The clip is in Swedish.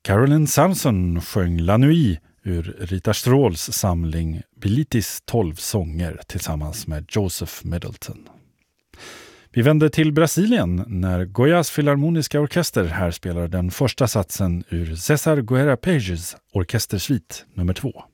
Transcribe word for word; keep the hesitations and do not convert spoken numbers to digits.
Caroline Samson sjöng La Nuit ur Rita Stråls samling Bilitis tolv sånger tillsammans med Joseph Middleton. Vi vänder till Brasilien när Goiás Filharmoniska Orkester här spelar den första satsen ur César Guerra Pages orkestersvit nummer två.